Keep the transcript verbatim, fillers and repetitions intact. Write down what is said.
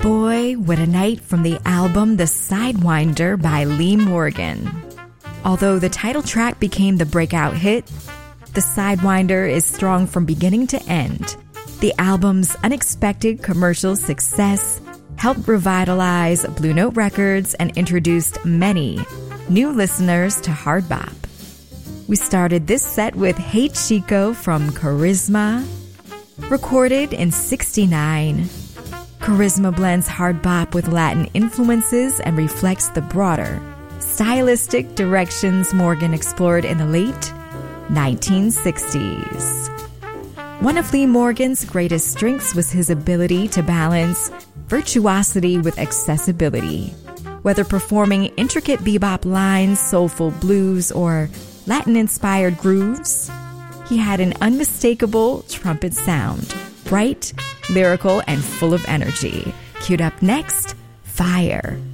Boy, What a Night from the album The Sidewinder by Lee Morgan. Although the title track became the breakout hit, The Sidewinder is strong from beginning to end. The album's unexpected commercial success helped revitalize Blue Note Records and introduced many new listeners to hard bop. We started this set with Hey Chico from Charisma, recorded in sixty-nine. Charisma blends hard bop with Latin influences and reflects the broader, stylistic directions Morgan explored in the late nineteen sixties. One of Lee Morgan's greatest strengths was his ability to balance virtuosity with accessibility. Whether performing intricate bebop lines, soulful blues, or Latin-inspired grooves, he had an unmistakable trumpet sound, bright, lyrical, and full of energy. Queued up next, Fire